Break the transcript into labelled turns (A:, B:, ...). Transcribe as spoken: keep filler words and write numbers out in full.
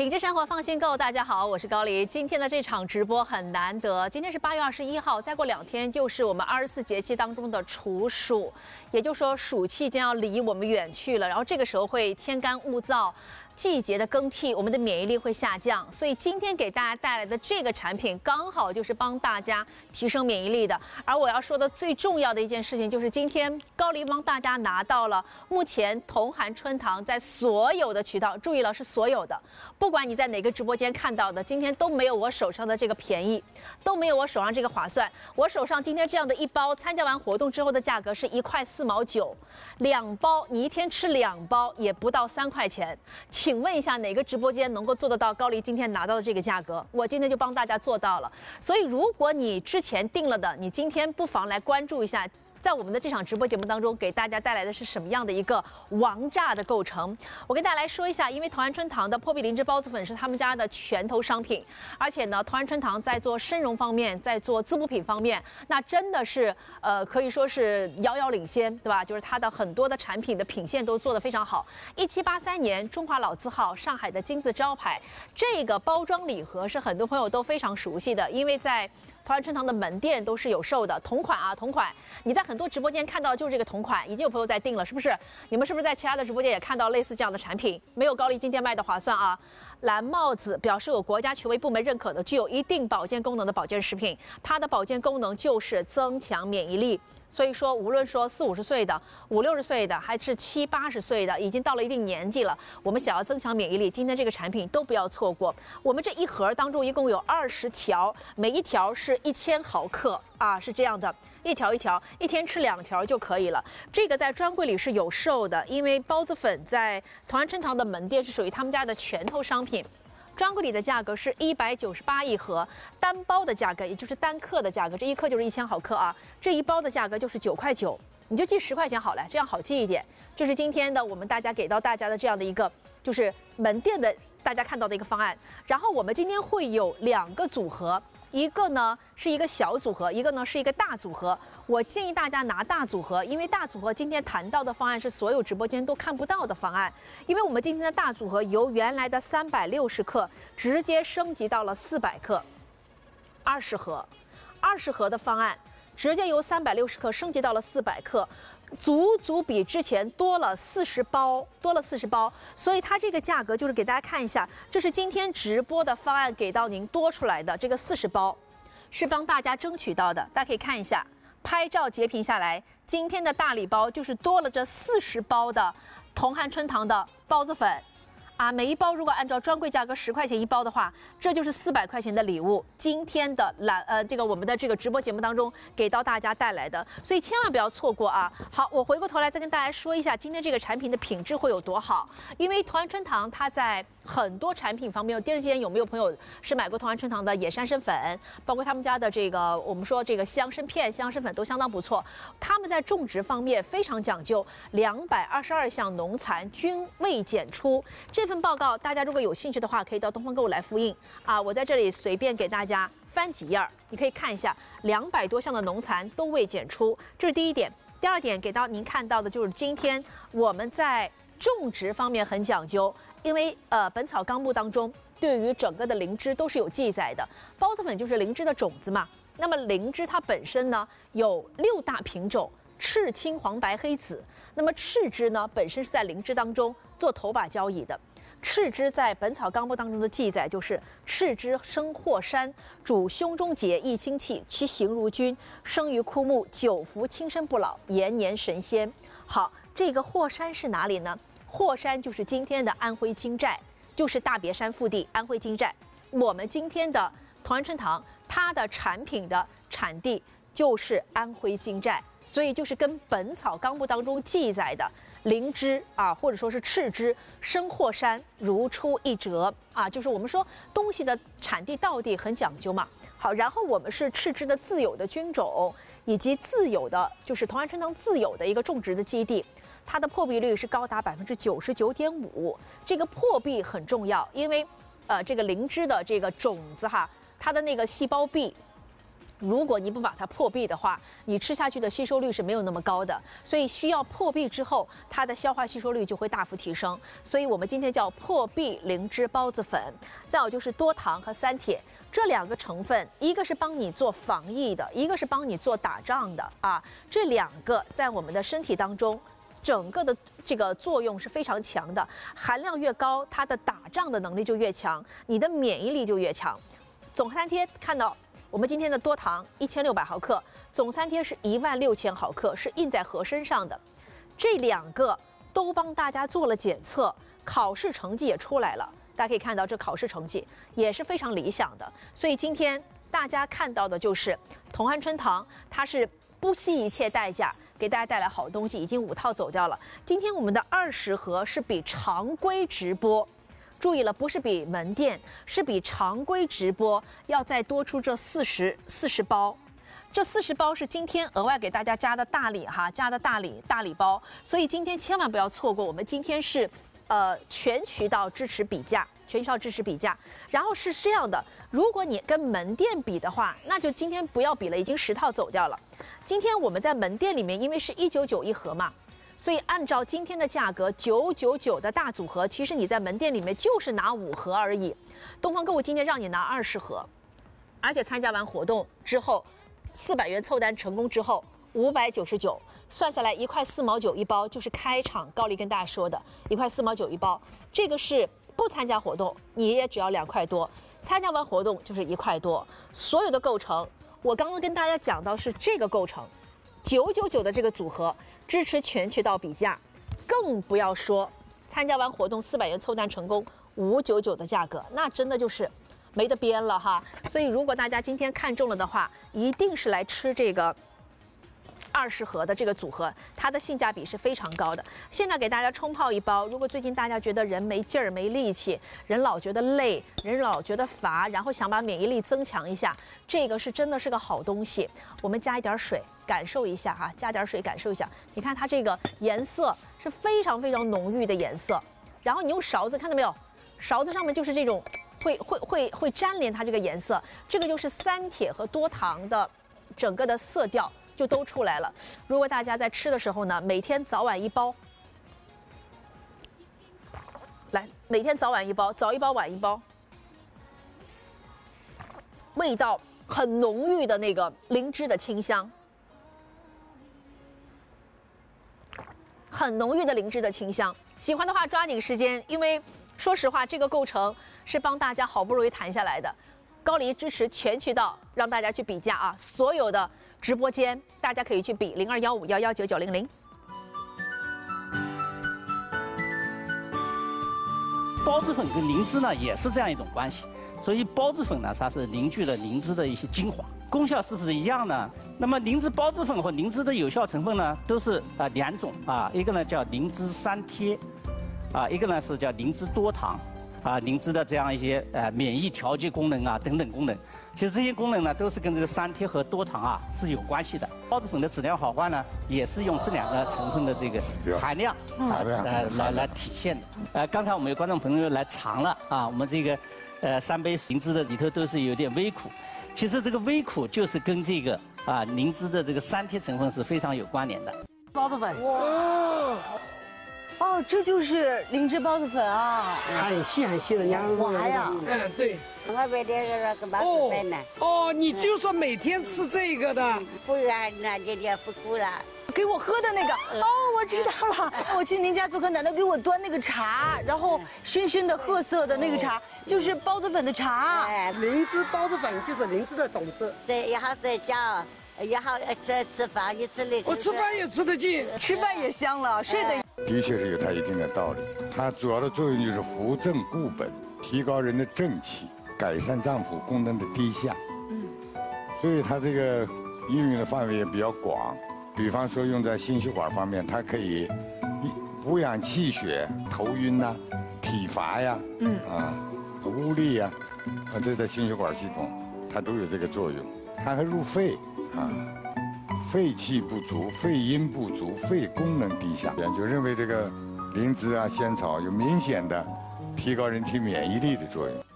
A: 品质生活放心购，大家好，我是高黎。今天的这场直播很难得，今天是八月二十一号，再过两天就是我们二十四节气当中的处暑，也就是说暑气将要离我们远去了。然后这个时候会天干物燥，季节的更替，我们的免疫力会下降。所以今天给大家带来的这个产品，刚好就是帮大家提升免疫力的。而我要说的最重要的一件事情，就是今天高黎帮大家拿到了目前同涵春堂在所有的渠道，注意了，是所有的。不管你在哪个直播间看到的，今天都没有我手上的这个便宜，都没有我手上这个划算。我手上今天这样的一包，参加完活动之后的价格是一块四毛九，两包你一天吃两包也不到三块钱。请问一下，哪个直播间能够做得到高黎今天拿到的这个价格？我今天就帮大家做到了。所以如果你之前定了的，你今天不妨来关注一下。在我们的这场直播节目当中，给大家带来的是什么样的一个王炸的构成？我跟大家来说一下，因为同涵春堂的破壁灵芝孢子粉是他们家的拳头商品，而且呢，同涵春堂在做参茸方面，在做滋补品方面，那真的是呃可以说是遥遥领先，对吧？就是它的很多的产品的品线都做得非常好。一七八三年，中华老字号，上海的金字招牌，这个包装礼盒是很多朋友都非常熟悉的，因为在同涵春堂的门店都是有售的同款啊，同款，你在很多直播间看到就是这个同款，已经有朋友在订了，是不是？你们是不是在其他的直播间也看到类似这样的产品？没有高黎今天卖的划算啊！蓝帽子表示有国家权威部门认可的，具有一定保健功能的保健食品，它的保健功能就是增强免疫力。所以说，无论说四五十岁的、五六十岁的，还是七八十岁的，已经到了一定年纪了，我们想要增强免疫力，今天这个产品都不要错过。我们这一盒当中一共有二十条，每一条是一千毫克啊，是这样的，一条一条，一天吃两条就可以了。这个在专柜里是有售的，因为孢子粉在同涵春堂的门店是属于他们家的拳头商品。专柜里的价格是一百九十八一盒，单包的价格也就是单克的价格，这一克就是一千毫克啊，这一包的价格就是九块九，你就记十块钱好了，这样好记一点。这是今天的我们大家给到大家的这样的一个就是门店的大家看到的一个方案。然后我们今天会有两个组合，一个呢是一个小组合，一个呢是一个大组合。我建议大家拿大组合，因为大组合今天谈到的方案是所有直播间都看不到的方案。因为我们今天的大组合由原来的三百六十克直接升级到了四百克，二十盒，二十盒的方案直接由三百六十克升级到了四百克。足足比之前多了四十包，多了四十包，所以它这个价格就是给大家看一下，这是今天直播的方案给到您多出来的这个四十包，是帮大家争取到的，大家可以看一下，拍照截屏下来，今天的大礼包就是多了这四十包的同涵春堂的孢子粉。啊，每一包如果按照专柜价格十块钱一包的话，这就是四百块钱的礼物。今天的蓝呃，这个我们的这个直播节目当中给到大家带来的，所以千万不要错过啊！好，我回过头来再跟大家说一下今天这个产品的品质会有多好，因为同涵春堂它在很多产品方面，第二间有没有朋友是买过同涵春堂的野山参粉，包括他们家的这个我们说这个香参片、香参粉都相当不错。他们在种植方面非常讲究，两百二十二项农残均未检出。这份报告大家如果有兴趣的话，可以到东方购物来复印啊！我在这里随便给大家翻几页，你可以看一下，两百多项的农残都未检出，这是第一点。第二点，给到您看到的就是今天我们在种植方面很讲究，因为呃，《本草纲目》当中对于整个的灵芝都是有记载的，孢子粉就是灵芝的种子嘛。那么灵芝它本身呢有六大品种，赤、青、黄、白、黑、紫。那么赤芝呢本身是在灵芝当中做头把交椅的。赤芝在《本草纲目》当中的记载就是赤芝生霍山，主胸中结，益清气，其形如菌，生于枯木，久服轻身不老，延年神仙。好，这个霍山是哪里呢？霍山就是今天的安徽金寨，就是大别山腹地安徽金寨。我们今天的同涵春堂，它的产品的产地就是安徽金寨，所以就是跟《本草纲目》当中记载的灵芝啊，或者说是赤芝生霍山如出一辙啊，就是我们说东西的产地到地很讲究嘛。好，然后我们是赤芝的自有的菌种，以及自有的就是同涵春堂自有的一个种植的基地。它的破壁率是高达百分之九十九点五，这个破壁很重要，因为，呃，这个灵芝的这个种子哈，它的那个细胞壁， 如果你不把它破壁的话，你吃下去的吸收率是没有那么高的，所以需要破壁之后，它的消化吸收率就会大幅提升。所以我们今天叫破壁灵芝孢子粉。再有就是多糖和三铁这两个成分，一个是帮你做防疫的，一个是帮你做打仗的啊。这两个在我们的身体当中，整个的这个作用是非常强的，含量越高，它的打仗的能力就越强，你的免疫力就越强。总三贴看到。我们今天的多糖一千六百毫克，总三贴是一万六千毫克，是印在盒身上的。这两个都帮大家做了检测，考试成绩也出来了。大家可以看到，这考试成绩也是非常理想的。所以今天大家看到的就是同安春堂，它是不惜一切代价给大家带来好东西，已经五套走掉了。今天我们的二十盒是比常规直播。注意了，不是比门店，是比常规直播要再多出这四十四十包，这四十包是今天额外给大家加的大礼哈，加的大礼大礼包，所以今天千万不要错过。我们今天是，呃，全渠道支持比价，全渠道支持比价。然后是这样的，如果你跟门店比的话，那就今天不要比了，已经十套走掉了。今天我们在门店里面，因为是一九九一盒嘛。所以按照今天的价格，九九九的大组合，其实你在门店里面就是拿五盒而已。东方购物今天让你拿二十盒，而且参加完活动之后，四百元凑单成功之后，五百九十九，算下来一块四毛九一包，就是开场高丽跟大家说的一块四毛九一包。这个是不参加活动，你也只要两块多；参加完活动就是一块多。所有的构成，我刚刚跟大家讲到是这个构成。九九九的这个组合支持全渠道比价，更不要说参加完活动四百元凑单成功五九九的价格，那真的就是没得编了哈。所以如果大家今天看中了的话，一定是来吃这个二十盒的这个组合，它的性价比是非常高的。现在给大家冲泡一包，如果最近大家觉得人没劲儿、没力气，人老觉得累，人老觉得乏，然后想把免疫力增强一下，这个是真的是个好东西。我们加一点水。感受一下哈，加点水感受一下。你看它这个颜色是非常非常浓郁的颜色，然后你用勺子看到没有？勺子上面就是这种会会会会粘连它这个颜色，这个就是三铁和多糖的整个的色调就都出来了。如果大家在吃的时候呢，每天早晚一包，来，每天早晚一包，早一包晚一包，味道很浓郁的那个灵芝的清香。很浓郁的灵芝的清香，喜欢的话抓紧时间，因为说实话，这个构成是帮大家好不容易谈下来的。高丽支持全渠道，让大家去比价啊！所有的直播间大家可以去比零二幺五幺幺九九零零。
B: 孢子粉跟灵芝呢也是这样一种关系，所以孢子粉呢它是凝聚了灵芝的一些精华。功效是不是一样呢？那么灵芝孢子粉和灵芝的有效成分呢，都是啊、呃、两种啊，一个呢叫灵芝三贴，啊一个呢是叫灵芝多糖，啊灵芝的这样一些呃免疫调节功能啊等等功能，其实这些功能呢都是跟这个三贴和多糖啊是有关系的。孢子粉的质量好坏呢，也是用这两个成分的这个含量啊呃来来体现的。呃，刚才我们有观众朋友来尝了啊，我们这个呃三杯灵芝的里头都是有点微苦。其实这个微苦就是跟这个啊灵芝的这个三贴成分是非常有关联的。
C: 孢子粉，
D: 哇，哦，这就是灵芝孢子粉啊，
C: 很细很细的，你看
D: 滑呀。
E: 嗯，对。
F: 我买的那个孢子粉呢。
E: 哦，你就说每天吃这个的。
F: 不然那这点不够了。
D: 给我喝的那个，哦，我知道了。我去您家做客，奶奶给我端那个茶，然后深深的褐色的那个茶，就是孢子粉的茶。
F: 哎，
C: 灵芝孢子粉就是灵芝的种子。
F: 对，也好睡觉，也好吃吃饭，也吃那个。
E: 我吃饭也吃得进，
D: 吃饭也香了，睡得。
G: 的确是有它一定的道理。它主要的作用就是扶正固本，提高人的正气，改善脏腑功能的低下。嗯，所以它这个应用的范围也比较广。比方说用在心血管方面，它可以补养气血、头晕呐、啊、体乏呀、嗯啊、无力呀，啊，这在心血管系统它都有这个作用。它还入肺啊，肺气不足、肺阴不足、肺功能低下，研究认为这个灵芝啊、仙草有明显的提高人体免疫力的作用。